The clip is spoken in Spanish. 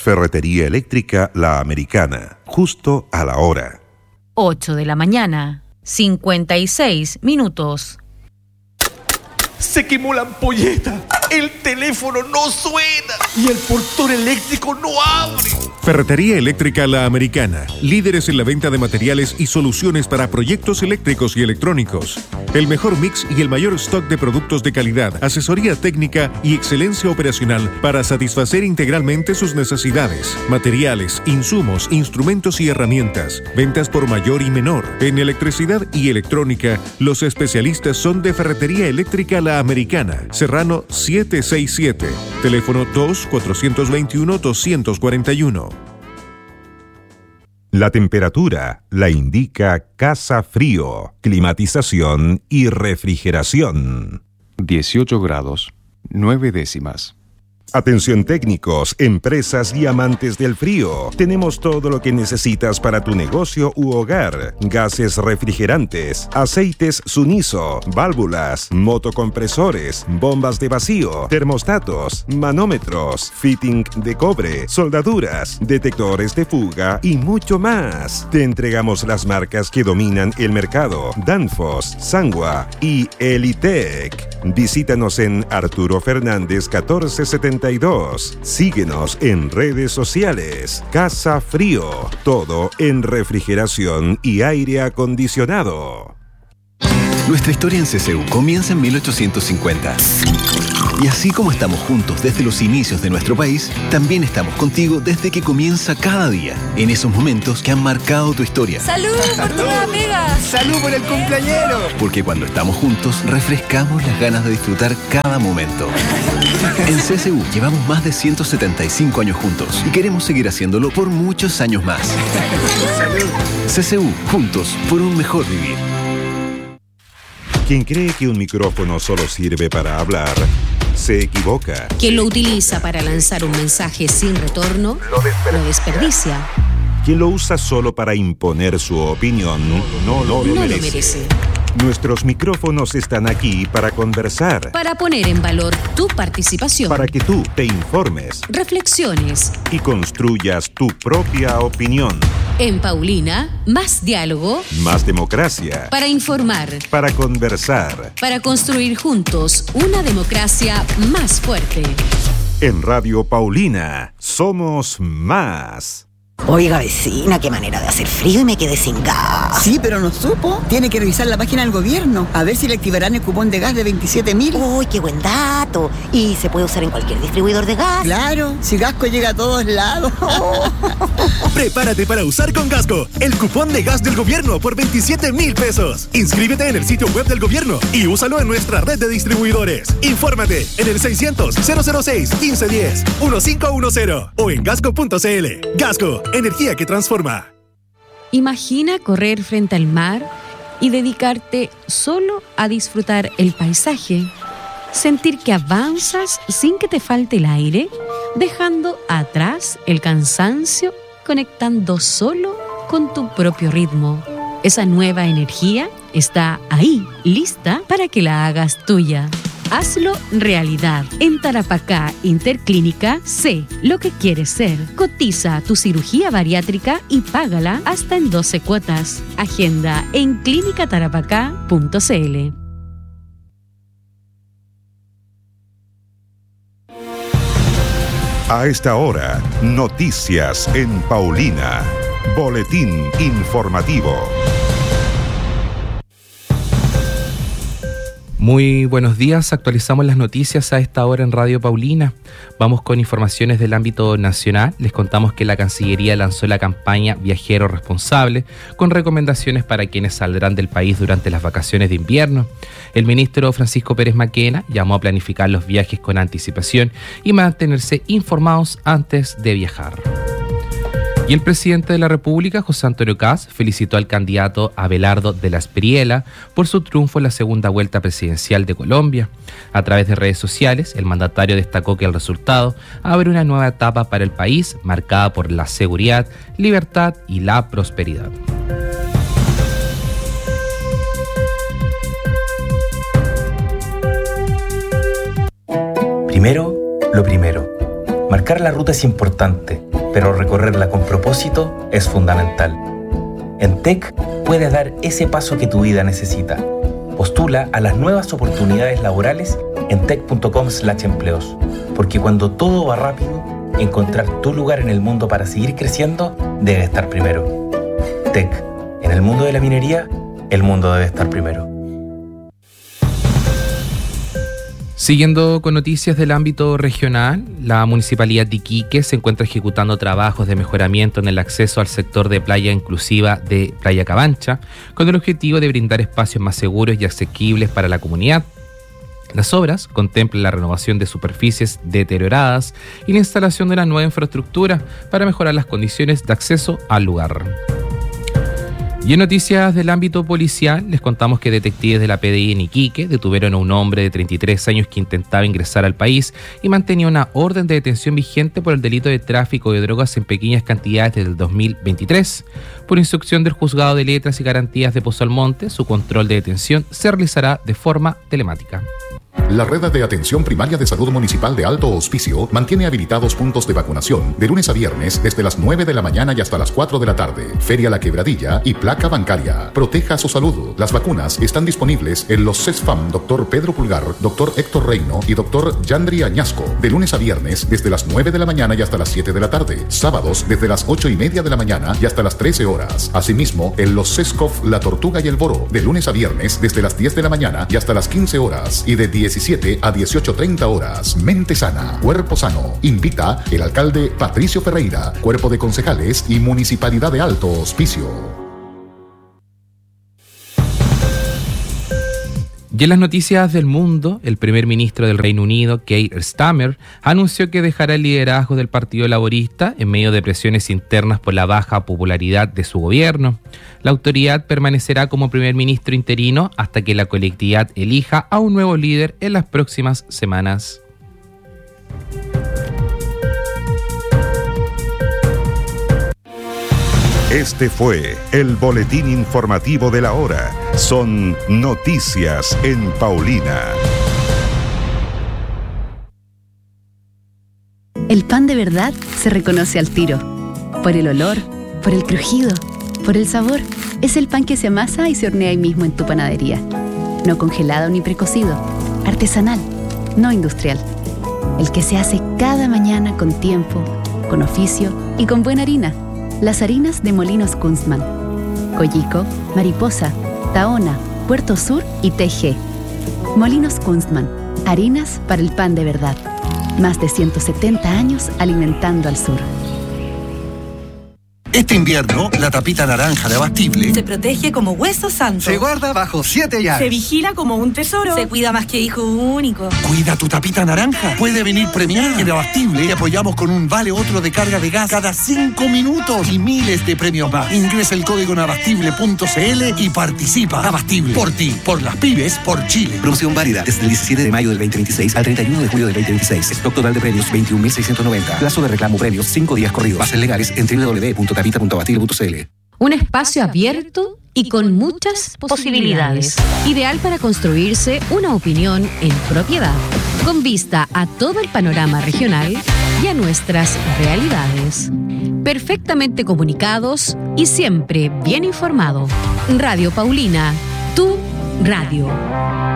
Ferretería eléctrica La Americana, justo a la hora. 8 de la mañana, 56 minutos. Se quemó la ampolleta, el teléfono no suena y el portón eléctrico no abre. Ferretería eléctrica La Americana, líderes en la venta de materiales y soluciones para proyectos eléctricos y electrónicos. El mejor mix y el mayor stock de productos de calidad, asesoría técnica y excelencia operacional para satisfacer integralmente sus necesidades. Materiales, insumos, instrumentos y herramientas. Ventas por mayor y menor. En electricidad y electrónica, los especialistas son de Ferretería eléctrica La Americana, Serrano 767, teléfono 2-421-241. La temperatura la indica Casa Frío, climatización y refrigeración. 18 grados, 9 décimas. Atención técnicos, empresas y amantes del frío. Tenemos todo lo que necesitas para tu negocio u hogar. Gases refrigerantes, aceites Suniso, válvulas, motocompresores, bombas de vacío, termostatos, manómetros, fitting de cobre, soldaduras, detectores de fuga y mucho más. Te entregamos las marcas que dominan el mercado: Danfoss, Sanwa y Elitec. Visítanos en Arturo Fernández 1472. Síguenos en redes sociales. Casa Frío, todo en refrigeración y aire acondicionado. Nuestra historia en CCU comienza en 1850. Y así como estamos juntos desde los inicios de nuestro país, también estamos contigo desde que comienza cada día, en esos momentos que han marcado tu historia. ¡Salud por tu nueva pega! ¡Salud por el cumpleañero! Porque cuando estamos juntos, refrescamos las ganas de disfrutar cada momento. En CCU llevamos más de 175 años juntos y queremos seguir haciéndolo por muchos años más. ¡Salud! CCU, juntos por un mejor vivir. Quien cree que un micrófono solo sirve para hablar, se equivoca. Quien lo utiliza para lanzar un mensaje sin retorno, lo desperdicia. Quien lo usa solo para imponer su opinión, no lo merece. Nuestros micrófonos están aquí para conversar. Para poner en valor tu participación. Para que tú te informes. Reflexiones. Y construyas tu propia opinión. En Paulina, más diálogo. Más democracia. Para informar. Para conversar. Para construir juntos una democracia más fuerte. En Radio Paulina, somos más. Oiga, vecina, qué manera de hacer frío y me quedé sin gas. Sí, pero no supo. Tiene que revisar la página del gobierno, a ver si le activarán el cupón de gas de 27.000. ¡Uy, qué buen dato! ¿Y se puede usar en cualquier distribuidor de gas? Claro, si Gasco llega a todos lados. Prepárate para usar con Gasco el cupón de gas del gobierno por 27.000 pesos. Inscríbete en el sitio web del gobierno y úsalo en nuestra red de distribuidores. Infórmate en el 600-006-1510, 1510 o en gasco.cl. Gasco, energía que transforma. Imagina correr frente al mar y dedicarte solo a disfrutar el paisaje. Sentir que avanzas sin que te falte el aire, dejando atrás el cansancio, conectando solo con tu propio ritmo. Esa nueva energía está ahí, lista para que la hagas tuya. Hazlo realidad. En Tarapacá Interclínica, sé lo que quieres ser. Cotiza tu cirugía bariátrica y págala hasta en 12 cuotas. Agenda en clinicatarapacá.cl. A esta hora, noticias en Paulina. Boletín informativo. Muy buenos días, actualizamos las noticias a esta hora en Radio Paulina. Vamos con informaciones del ámbito nacional. Les contamos que la Cancillería lanzó la campaña Viajero Responsable con recomendaciones para quienes saldrán del país durante las vacaciones de invierno. El ministro Francisco Pérez Maquena llamó a planificar los viajes con anticipación y mantenerse informados antes de viajar. Y el presidente de la República, José Antonio Kast, felicitó al candidato Abelardo de la Espriella por su triunfo en la segunda vuelta presidencial de Colombia. A través de redes sociales, el mandatario destacó que el resultado abre una nueva etapa para el país, marcada por la seguridad, libertad y la prosperidad. Primero, lo primero. Marcar la ruta es importante. pero recorrerla con propósito es fundamental. En TEC puedes dar ese paso que tu vida necesita. Postula a las nuevas oportunidades laborales en tec.com/empleos, porque cuando todo va rápido, encontrar tu lugar en el mundo para seguir creciendo debe estar primero. TEC, en el mundo de la minería, el mundo debe estar primero. Siguiendo con noticias del ámbito regional, la Municipalidad de Iquique se encuentra ejecutando trabajos de mejoramiento en el acceso al sector de playa inclusiva de Playa Cabancha, con el objetivo de brindar espacios más seguros y asequibles para la comunidad. Las obras contemplan la renovación de superficies deterioradas y la instalación de una nueva infraestructura para mejorar las condiciones de acceso al lugar. Y en noticias del ámbito policial, les contamos que detectives de la PDI en Iquique detuvieron a un hombre de 33 años que intentaba ingresar al país y mantenía una orden de detención vigente por el delito de tráfico de drogas en pequeñas cantidades desde el 2023. Por instrucción del Juzgado de Letras y Garantías de Pozo Almonte, su control de detención se realizará de forma telemática. La Red de Atención Primaria de Salud Municipal de Alto Hospicio mantiene habilitados puntos de vacunación de lunes a viernes desde las 9 de la mañana y hasta las 4 de la tarde. Feria La Quebradilla y placa bancaria. Proteja su salud. Las vacunas están disponibles en los CESFAM Dr. Pedro Pulgar, Dr. Héctor Reino y Dr. Yandri Añasco de lunes a viernes desde las 9 de la mañana y hasta las 7 de la tarde. Sábados desde las 8:30 de la mañana y hasta las 13 horas. Asimismo, en los CESCOF La Tortuga y el Boro de lunes a viernes desde las 10 de la mañana y hasta las 15 horas y de 17 a 18:30 horas. Mente sana, cuerpo sano. Invita el alcalde Patricio Ferreira, cuerpo de concejales y Municipalidad de Alto Hospicio. Y en las noticias del mundo, el primer ministro del Reino Unido, Keir Starmer, anunció que dejará el liderazgo del Partido Laborista en medio de presiones internas por la baja popularidad de su gobierno. La autoridad permanecerá como primer ministro interino hasta que la colectividad elija a un nuevo líder en las próximas semanas. Este fue el boletín informativo de la hora. Son noticias en Paulina. El pan de verdad se reconoce al tiro. Por el olor, por el crujido, por el sabor. Es el pan que se amasa y se hornea ahí mismo en tu panadería. No congelado ni precocido. Artesanal, no industrial. El que se hace cada mañana con tiempo, con oficio y con buena harina. Las harinas de Molinos Kunstmann. Coyico, Mariposa, Tahona, Puerto Sur y TG. Molinos Kunstmann. Harinas para el pan de verdad. Más de 170 años alimentando al sur. Este invierno, la tapita naranja de Abastible se protege como hueso santo. Se guarda bajo 7 llaves. Se vigila como un tesoro. Se cuida más que hijo único. Cuida tu tapita naranja. Puede venir premiada. En Abastible te apoyamos con un vale otro de carga de gas cada 5 minutos y miles de premios más. Ingresa el código en abastible.cl y participa. Abastible. Por ti, por las pymes, por Chile. Promoción válida desde el 17 de mayo del 2026 al 31 de julio del 2026. Stock total de premios 21.690. Plazo de reclamo premios 5 días corridos. Bases legales en www.tapita.abastible.cl. Un espacio abierto y con muchas posibilidades. Ideal para construirse una opinión en propiedad, con vista a todo el panorama regional y a nuestras realidades. Perfectamente comunicados y siempre bien informado. Radio Paulina, tu radio.